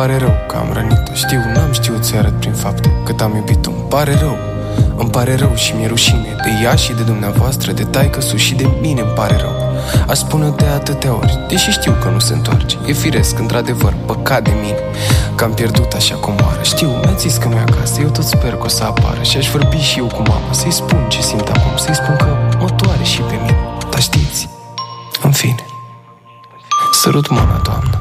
pare rău că am rănit-o. Știu, n-am știut să-i arăt prin fapte cât am iubit-o. Îmi pare rău, îmi pare rău și mi-e rușine de ea și de dumneavoastră, de taică-su și de mine. Îmi pare rău, aș spune de atâtea ori, deși știu că nu se întoarce. E firesc, într-adevăr, păcat de mine că am pierdut așa comoară. Știu, mi-a zis că nu e acasă, eu tot sper că o să apară. Și aș vorbi și eu cu mama, să-i spun ce simt acum, să-i spun că mă doare și pe mine. Dar știți, în fine, sărut mâna, Doamnă.